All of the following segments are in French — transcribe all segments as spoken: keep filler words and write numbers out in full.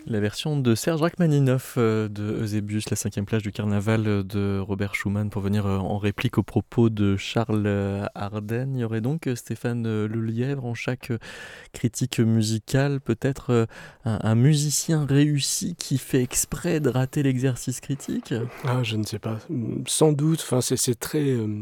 La version de Serge Rachmaninoff euh, de Eusebius, la cinquième plage du carnaval euh, de Robert Schumann, pour venir euh, en réplique aux propos de Charles euh, Ardenne. Il y aurait donc euh, Stéphane euh, Lelièvre en chaque euh, critique musicale, peut-être euh, un, un musicien réussi qui fait exprès de rater l'exercice critique. Ah, je ne sais pas. Sans doute. Enfin, c'est, c'est très. euh,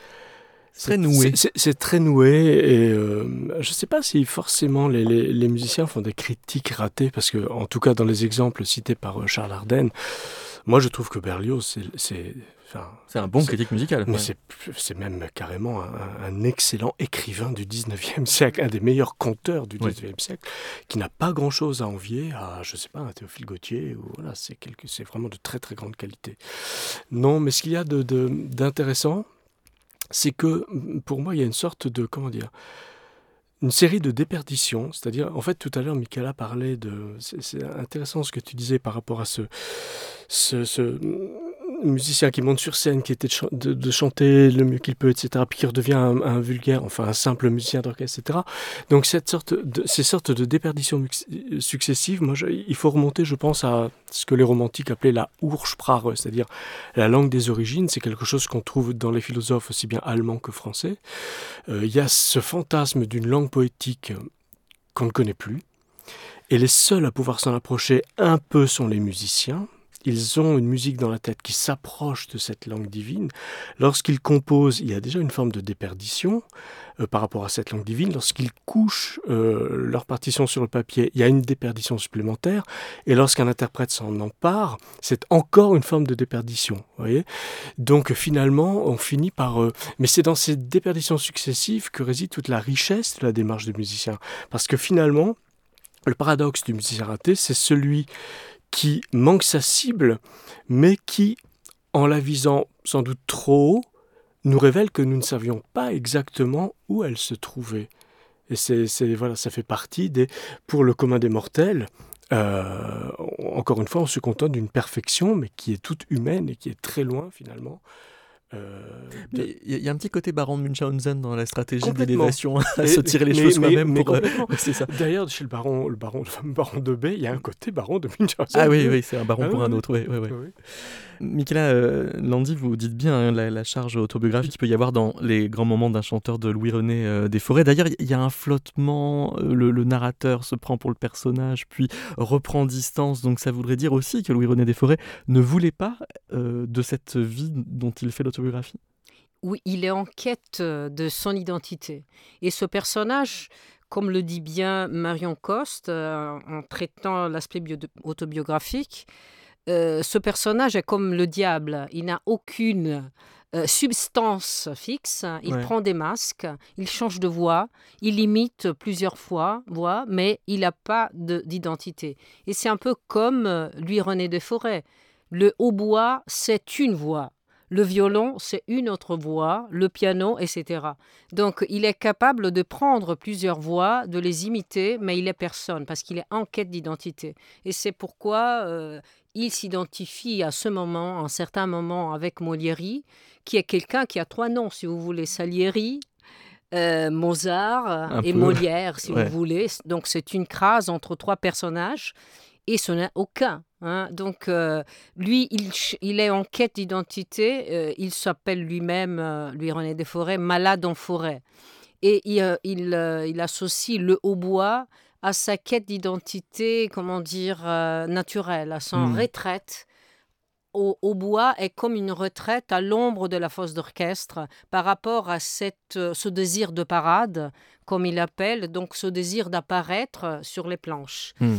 C'est très c'est, noué. c'est- c'est- c'est très noué et euh, je ne sais pas si forcément les, les- les musiciens font des critiques ratées parce que, en tout cas, dans les exemples cités par euh, Charles Ardenne, moi je trouve que Berlioz, c'est, c'est, enfin, C'est un bon c'est- critique musical. mais Ouais. c'est, c'est même carrément un, un excellent écrivain du dix-neuvième siècle, un des meilleurs conteurs du Ouais. dix-neuvième siècle, qui n'a pas grand-chose à envier à, je sais pas, un Théophile Gautier. Ou, voilà, c'est, quelque, c'est vraiment de très très grande qualité. Non, mais ce qu'il y a de, de- d'intéressant, c'est que pour moi, il y a une sorte de, comment dire, une série de déperditions. C'est-à-dire, en fait, tout à l'heure, Michaela parlait de... C'est, c'est intéressant ce que tu disais par rapport à ce, ce, ce musicien qui monte sur scène, qui était de, chan- de- de chanter le mieux qu'il peut, et cetera, puis qui redevient un, un vulgaire, enfin un simple musicien d'orchestre, et cetera. Donc cette sorte de, ces sortes de déperditions mux- successives, moi, je- il faut remonter, je pense, à ce que les romantiques appelaient la Ursprache, c'est-à-dire la langue des origines. C'est quelque chose qu'on trouve dans les philosophes aussi bien allemands que français. Euh, Il y a ce fantasme d'une langue poétique qu'on ne connaît plus, et les seuls à pouvoir s'en approcher un peu sont les musiciens. Ils ont une musique dans la tête qui s'approche de cette langue divine. Lorsqu'ils composent, il y a déjà une forme de déperdition euh, par rapport à cette langue divine. Lorsqu'ils couchent euh, leur partition sur le papier, il y a une déperdition supplémentaire. Et lorsqu'un interprète s'en empare, c'est encore une forme de déperdition. Vous voyez ? Donc finalement, on finit par... euh, Mais c'est dans ces déperditions successives que réside toute la richesse de la démarche du musicien. Parce que finalement, le paradoxe du musicien raté, c'est celui qui manque sa cible, mais qui, en la visant sans doute trop haut, nous révèle que nous ne savions pas exactement où elle se trouvait. Et c'est, c'est, voilà, ça fait partie des... Pour le commun des mortels, euh, encore une fois, on se contente d'une perfection, mais qui est toute humaine et qui est très loin, finalement, euh, de... Mais il y, a- il y a un petit côté baron de Munchausen dans la stratégie Complètement. d'élévation, à Et- se tirer les mais, cheveux mais, soi-même mais pour... euh, complètement. ouais, c'est ça. D'ailleurs, chez le baron, le baron, le fameux baron de B, il y a un côté baron de Munchausen. Ah oui, oui, c'est un baron Ah pour oui, un oui. autre, oui, oui, oui. Oui. Michaela euh, Landi, vous dites bien hein, la, la charge autobiographique qu'il peut y avoir dans les grands moments d'un chanteur de Louis-René euh, Desforêts. D'ailleurs, il y, y a un flottement, euh, le, le narrateur se prend pour le personnage, puis reprend distance. Donc ça voudrait dire aussi que Louis-René Desforêts ne voulait pas euh, de cette vie dont il fait l'autobiographie. Oui, il est en quête euh, de son identité. Et ce personnage, comme le dit bien Marion Coste, euh, en traitant l'aspect bio- autobiographique, euh, ce personnage est comme le diable. Il n'a aucune euh, substance fixe. Il Ouais. prend des masques, il change de voix, il imite plusieurs fois, voix, mais il n'a pas de- d'identité. Et c'est un peu comme euh, Louis-René Desforêts. Le hautbois, c'est une voix. Le violon, c'est une autre voix, le piano, et cetera. Donc, il est capable de prendre plusieurs voix, de les imiter, mais il est personne, parce qu'il est en quête d'identité. Et c'est pourquoi euh, il s'identifie à ce moment, à un certain moment, avec Molieri, qui est quelqu'un qui a trois noms, si vous voulez, Salieri, euh, Mozart Un et peu. Molière, si Ouais. vous voulez. Donc, c'est une crase entre trois personnages, et ce n'est aucun. Hein. Donc, euh, lui, il, ch- il est en quête d'identité. euh, il s'appelle lui-même, euh, Louis-René Desforêts, malade en forêt. Et il, euh, il, euh, il associe le hautbois à sa quête d'identité, comment dire, euh, naturelle, à son Hmm. retraite. Au, au bois est comme une retraite à l'ombre de la fosse d'orchestre par rapport à cette, euh, ce désir de parade, comme il appelle, donc ce désir d'apparaître sur les planches. Hmm.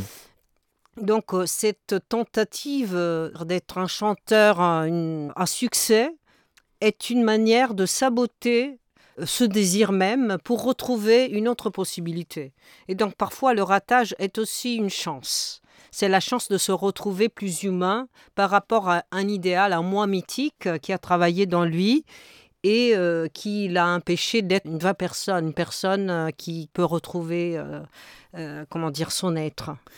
Donc, euh, cette tentative euh, d'être un chanteur à, une- à succès est une manière de saboter euh, ce désir même pour retrouver une autre possibilité. Et donc, parfois, le ratage est aussi une chance. C'est la chance de se retrouver plus humain par rapport à un idéal, un moi mythique euh, qui a travaillé dans lui et euh, qui l'a empêché d'être une vraie personne, une personne euh, qui peut retrouver, euh, euh, comment dire, son être.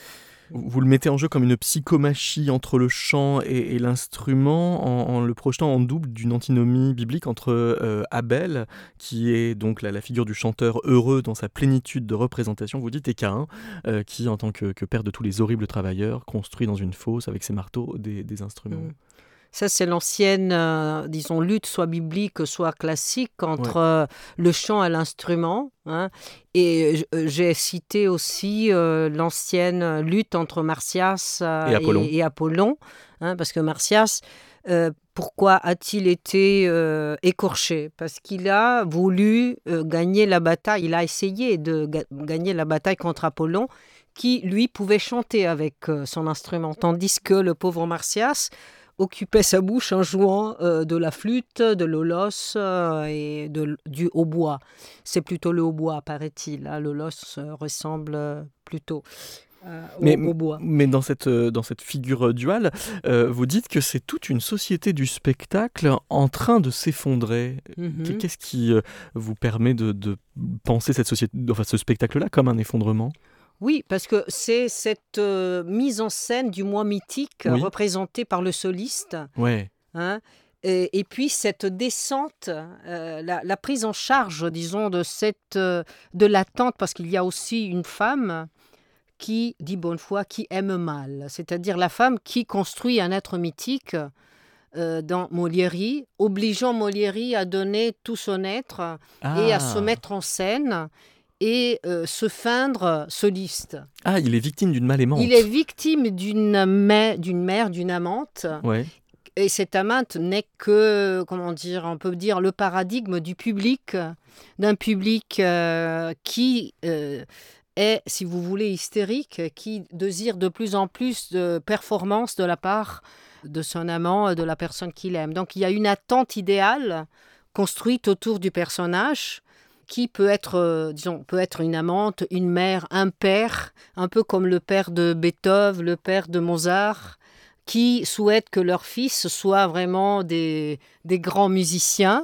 Vous le mettez en jeu comme une psychomachie entre le chant et, et l'instrument, en, en le projetant en double d'une antinomie biblique entre euh, Abel, qui est donc la, la figure du chanteur heureux dans sa plénitude de représentation, vous dites, et Caïn, euh, qui, en tant que, que père de tous les horribles travailleurs, construit dans une fosse avec ses marteaux des, des instruments. Mmh. Ça, c'est l'ancienne, euh, disons, lutte, soit biblique, soit classique, entre Ouais. euh, le chant et l'instrument. Hein. Et j- euh, j'ai cité aussi euh, l'ancienne lutte entre Marsyas euh, Et Apollon. et, et Apollon. Hein, parce que Marsyas, euh, pourquoi a-t-il été euh, écorché? Parce qu'il a voulu euh, gagner la bataille. Il a essayé de ga- gagner la bataille contre Apollon, qui, lui, pouvait chanter avec euh, son instrument. Tandis que le pauvre Marsyas occupait sa bouche en jouant euh, de la flûte, de l'olos euh, et de, du hautbois. C'est plutôt le hautbois, paraît-il. Hein. L'olos euh, ressemble euh, plutôt euh, au Mais, hautbois. mais dans, cette, euh, dans cette figure duale, euh, vous dites que c'est toute une société du spectacle en train de s'effondrer. Mhm. Qu'est-ce qui euh, vous permet de, de penser cette société, enfin, ce spectacle-là comme un effondrement? Oui, parce que c'est cette euh, mise en scène du moi mythique Oui. représentée par le soliste. Ouais. Hein, et, et puis cette descente, euh, la, la prise en charge, disons, de, cette, euh, de l'attente, parce qu'il y a aussi une femme qui, dit bonne foi, qui aime mal. C'est-à-dire la femme qui construit un être mythique euh, dans Molière, obligeant Molière à donner tout son être et à se Ah. mettre en scène et euh, se feindre soliste. Ah, il est victime d'une mal-aimante. Il est victime d'une mère, d'une mère, d'une amante. Ouais. Et cette amante n'est que, comment dire, on peut dire le paradigme du public, d'un public euh, qui euh, est, si vous voulez, hystérique, qui désire de plus en plus de performance de la part de son amant, de la personne qu'il aime. Donc il y a une attente idéale construite autour du personnage qui peut être, euh, disons, peut être une amante, une mère, un père, un peu comme le père de Beethoven, le père de Mozart, qui souhaitent que leurs fils soient vraiment des, des grands musiciens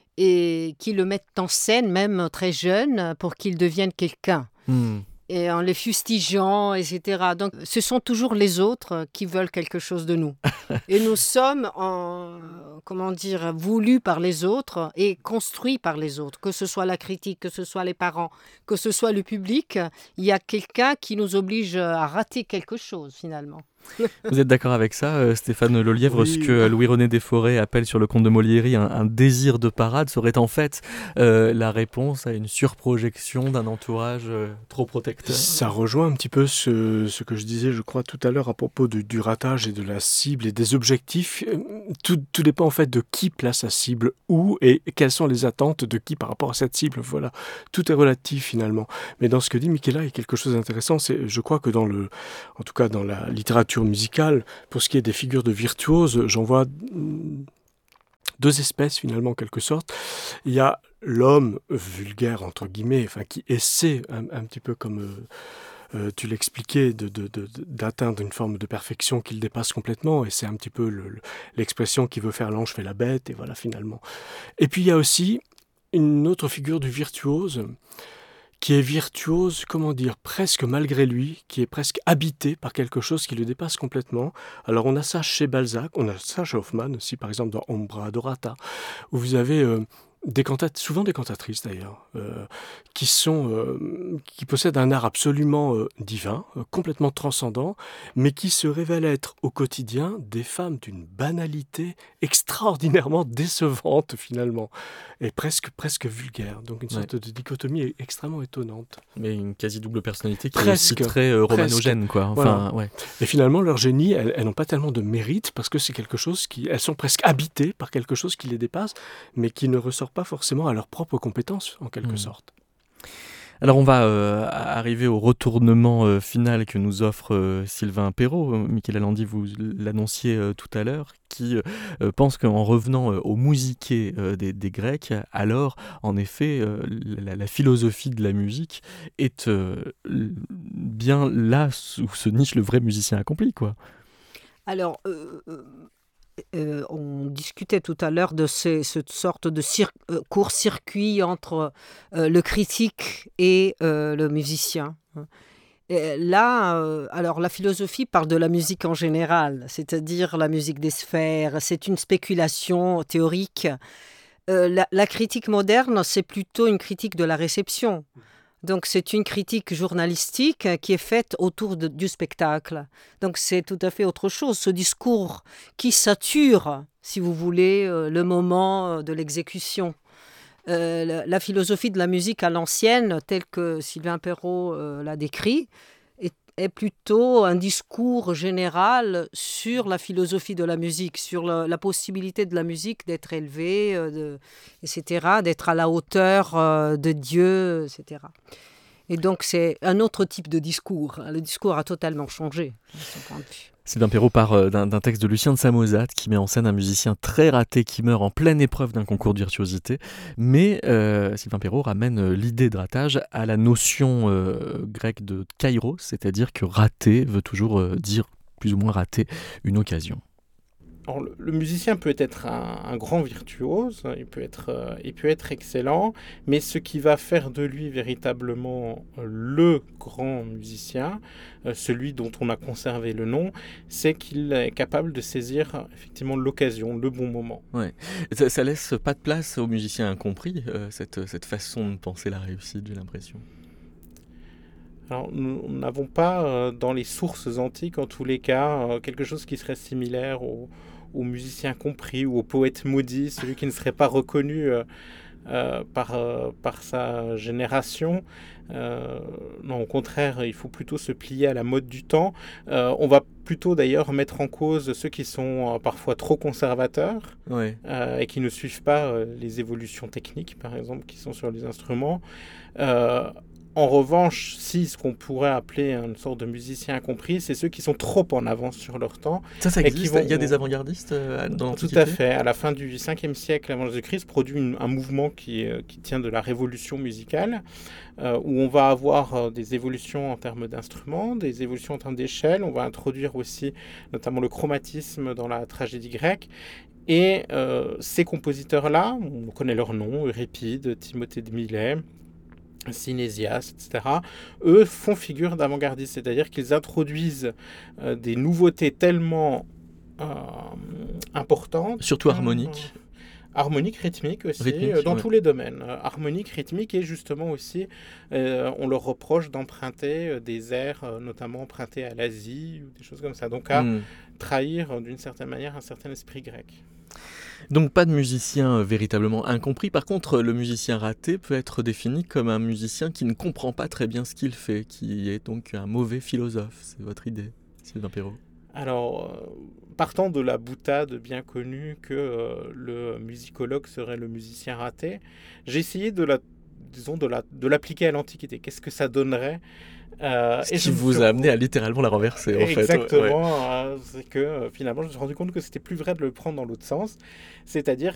et qui le mettent en scène, même très jeunes, pour qu'ils deviennent quelqu'un. Hmm. Et en les fustigeant, et cetera. Donc, ce sont toujours les autres qui veulent quelque chose de nous. Et nous sommes, en, comment dire, voulus par les autres et construits par les autres. Que ce soit la critique, que ce soit les parents, que ce soit le public, il y a quelqu'un qui nous oblige à rater quelque chose, finalement. Vous êtes d'accord avec ça, euh, Stéphane Lelièvre? Oui. Ce que Louis-René Desforêts appelle sur le conte de Molière un, un désir de parade serait en fait euh, la réponse à une surprojection d'un entourage euh, trop protecteur. Ça rejoint un petit peu ce, ce que je disais, je crois, tout à l'heure à propos de, du ratage et de la cible et des objectifs. Tout, tout dépend en fait de qui place sa cible où et quelles sont les attentes de qui par rapport à cette cible. Voilà, tout est relatif finalement. Mais dans ce que dit Michela, il y a quelque chose d'intéressant. C'est, je crois que dans le, en tout cas dans la littérature musicale, pour ce qui est des figures de virtuoses, j'en vois deux espèces finalement en quelque sorte. Il y a l'homme vulgaire entre guillemets, enfin qui essaie un, un petit peu comme euh, euh, tu l'expliquais, de, de, de, d'atteindre une forme de perfection qu'il dépasse complètement, et c'est un petit peu le, le, l'expression qui veut faire l'ange fait la bête, et voilà finalement. Et puis il y a aussi une autre figure du virtuose, qui est virtuose, comment dire, presque malgré lui, qui est presque habité par quelque chose qui le dépasse complètement. Alors on a ça chez Balzac, on a ça chez Hoffmann aussi, par exemple dans Ombra Adorata, où vous avez euh, des cantates, souvent des cantatrices d'ailleurs, euh, qui sont, euh, qui possèdent un art absolument euh, divin, euh, complètement transcendant, mais qui se révèlent être au quotidien des femmes d'une banalité extraordinairement décevante finalement, et presque, presque vulgaire. Donc une sorte ouais. de dichotomie extrêmement étonnante. Mais une quasi-double personnalité qui presque, est aussi très euh, romanogène, quoi. Enfin, voilà. ouais. Et finalement, leur génie, elles, elles n'ont pas tellement de mérite, parce que c'est quelque chose qui... Elles sont presque habitées par quelque chose qui les dépasse, mais qui ne ressort pas forcément à leurs propres compétences, en quelque mmh. sorte. Alors on va euh, arriver au retournement euh, final que nous offre euh, Sylvain Perrault. Michela Landi, vous l'annonciez euh, tout à l'heure, qui euh, pense qu'en revenant euh, au musiqué euh, des, des Grecs, alors en effet euh, la, la philosophie de la musique est euh, bien là où se niche le vrai musicien accompli, quoi. Alors... Euh, euh... Euh, on discutait tout à l'heure de ces, cette sorte de cir- euh, court-circuit entre euh, le critique et euh, le musicien. Et là, euh, alors la philosophie parle de la musique en général, c'est-à-dire la musique des sphères. C'est une spéculation théorique. Euh, la, la critique moderne, c'est plutôt une critique de la réception. Donc c'est une critique journalistique qui est faite autour de- du spectacle. Donc c'est tout à fait autre chose. Ce discours qui sature, si vous voulez, euh, le moment euh, de l'exécution. Euh, la, la philosophie de la musique à l'ancienne, telle que Sylvain Perrault euh, l'a décrit, est, est plutôt un discours général sur la philosophie de la musique, sur la, la possibilité de la musique d'être élevée, euh, de, et cetera, d'être à la hauteur euh, de Dieu, et cetera. Et donc c'est un autre type de discours. Le discours a totalement changé, de son point de vue. Sylvain Perrault part euh, d'un, d'un texte de Lucien de Samosate qui met en scène un musicien très raté qui meurt en pleine épreuve d'un concours de virtuosité. Mais euh, Sylvain Perrault ramène euh, l'idée de ratage à la notion euh, grecque de kairos, c'est-à-dire que rater veut toujours euh, dire plus ou moins rater une occasion. Alors, le, le musicien peut être un, un grand virtuose, il peut être, euh, il peut être excellent, mais ce qui va faire de lui véritablement euh, le grand musicien, euh, celui dont on a conservé le nom, c'est qu'il est capable de saisir euh, effectivement l'occasion, le bon moment. Ouais. Ça, ça laisse pas de place aux musiciens incompris, euh, cette, cette façon de penser la réussite, j'ai l'impression. Alors, nous n'avons pas, euh, dans les sources antiques, en tous les cas, euh, quelque chose qui serait similaire au, au musicien compris ou au poète maudit, celui qui ne serait pas reconnu euh, euh, par, euh, par sa génération. Euh, non, au contraire, il faut plutôt se plier à la mode du temps. Euh, on va plutôt d'ailleurs mettre en cause ceux qui sont euh, parfois trop conservateurs Ouais. euh, et qui ne suivent pas euh, les évolutions techniques, par exemple, qui sont sur les instruments. Euh, En revanche, si ce qu'on pourrait appeler une sorte de musicien incompris, c'est ceux qui sont trop en avance sur leur temps. Ça, ça Et qui existe. vont- Il y a des avant-gardistes euh, dans Tout l'Antiquité. à fait. À la fin du cinquième siècle avant Jésus-Christ, produit une- un mouvement qui, est- qui tient de la révolution musicale, euh, où on va avoir euh, des évolutions en termes d'instruments, des évolutions en termes d'échelle. On va introduire aussi notamment le chromatisme dans la tragédie grecque. Et euh, ces compositeurs-là, on connaît leurs noms, Euripide, Timothée de Milet, Synésias, et cetera, eux font figure d'avant-gardistes, c'est-à-dire qu'ils introduisent euh, des nouveautés tellement euh, importantes. Surtout harmonique. Euh, harmonique, rythmique aussi, Rythmique, euh, dans ouais. tous les domaines. Euh, harmonique, rythmique, et justement aussi, euh, on leur reproche d'emprunter euh, des airs, euh, notamment empruntés à l'Asie, ou des choses comme ça. Donc à Hmm. trahir euh, d'une certaine manière un certain esprit grec. Donc pas de musicien euh, véritablement incompris. Par contre, le musicien raté peut être défini comme un musicien qui ne comprend pas très bien ce qu'il fait, qui est donc un mauvais philosophe. C'est votre idée, Sylvain Perrault. Alors, euh, partant de la boutade bien connue que euh, le musicologue serait le musicien raté, j'ai essayé de la, disons, de la, de l'appliquer à l'Antiquité. Qu'est-ce que ça donnerait euh, Ce et qui je me vous suis- a amené à littéralement la renverser, en fait. Exactement, Ouais. euh, c'est que euh, finalement, je me suis rendu compte que c'était plus vrai de le prendre dans l'autre sens. C'est-à-dire